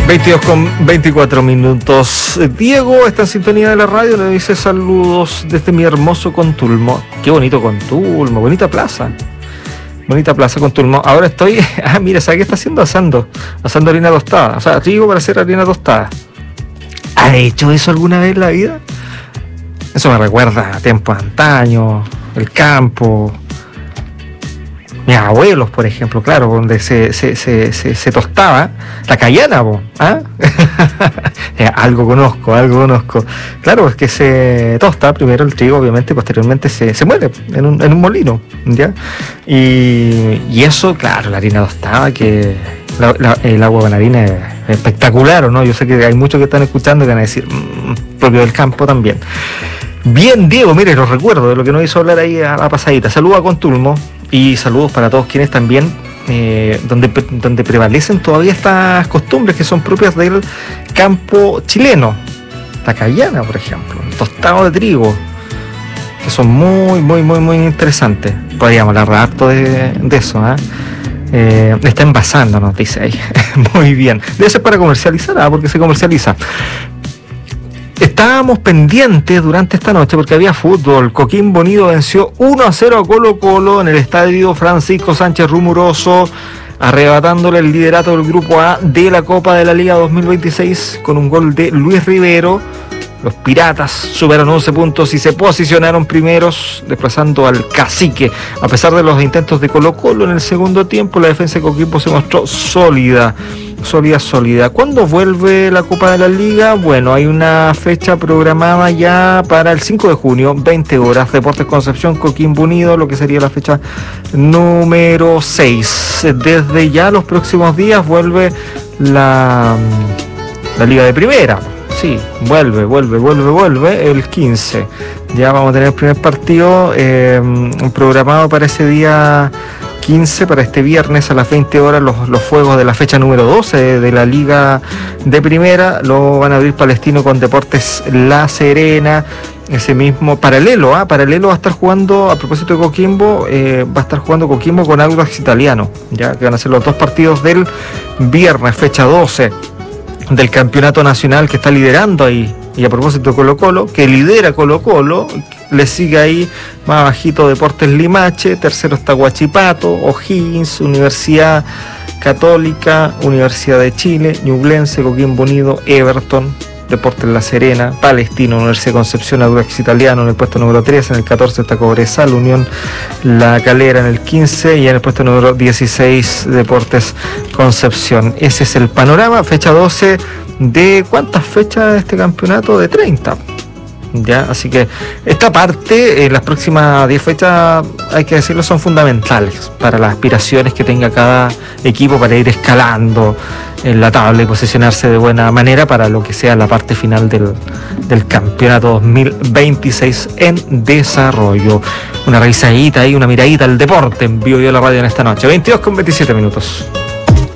22:24. Diego está en sintonía de la radio, le dice saludos desde mi hermoso Contulmo. Qué bonito Contulmo, bonita plaza Contulmo. Ahora estoy, mira, ¿sabes qué está haciendo? Asando harina tostada, o sea, trigo para hacer harina tostada. ¿Ha hecho eso alguna vez en la vida? Eso me recuerda a tiempos antaños, el campo. Mis abuelos, por ejemplo, claro, donde se tostaba la cayana, ¿ah? algo conozco. Claro, es que se tosta primero el trigo, obviamente, posteriormente se muele en un molino, ¿ya? Y eso, claro, la harina tostada, que el agua con harina es espectacular, ¿no? Yo sé que hay muchos que están escuchando y van a decir, propio del campo también. Bien, Diego, mire, los recuerdo de lo que nos hizo hablar ahí a la pasadita. Saludos a Contulmo. Y saludos para todos quienes también, donde prevalecen todavía estas costumbres que son propias del campo chileno. La cayana, por ejemplo, el tostado de trigo, que son muy interesantes. Podríamos hablar harto de eso, ¿eh? Está envasando, nos dice ahí. Muy bien. Debe ser para comercializar, porque se comercializa. Estábamos pendientes durante esta noche porque había fútbol. Coquimbo Unido venció 1-0 a Colo-Colo en el estadio Francisco Sánchez Rumoroso, arrebatándole el liderato del Grupo A de la Copa de la Liga 2026 con un gol de Luis Rivero. Los Piratas superaron 11 puntos y se posicionaron primeros, desplazando al Cacique. A pesar de los intentos de Colo-Colo en el segundo tiempo, la defensa de Coquimbo se mostró sólida. ¿Cuándo vuelve la Copa de la Liga? Bueno, hay una fecha programada ya para el 5 de junio, 20 horas, Deportes Concepción, Coquimbo Unido, lo que sería la fecha número 6. Desde ya los próximos días vuelve la Liga de Primera. Sí, vuelve el 15. Ya vamos a tener el primer partido programado para ese día 15, para este viernes a las 20 horas, los fuegos de la fecha número 12 de la Liga de Primera. Lo van a abrir Palestino con Deportes La Serena. Ese mismo paralelo va a estar jugando, a propósito de Coquimbo, va a estar jugando Coquimbo con Audax Italiano, ya que van a ser los dos partidos del viernes, fecha 12 del campeonato nacional, que está liderando ahí. Y a propósito de Colo-Colo, que lidera Colo-Colo, le sigue ahí más bajito Deportes Limache, tercero está Huachipato, O'Higgins, Universidad Católica, Universidad de Chile, Ñublense, Coquimbo Unido, Everton, Deportes La Serena, Palestino, Universidad de Concepción, Audax Italiano en el puesto número 13, en el 14 está Cobresal, Unión La Calera en el 15 y en el puesto número 16 Deportes Concepción. Ese es el panorama, fecha 12 de ¿cuántas fechas de este campeonato? De 30. ¿Ya? Así que esta parte, las próximas 10 fechas, hay que decirlo, son fundamentales para las aspiraciones que tenga cada equipo para ir escalando en la tabla y posicionarse de buena manera para lo que sea la parte final del campeonato 2026 en desarrollo. Una revisadita ahí, una miradita al deporte en vivo y a la radio en esta noche. 22:27.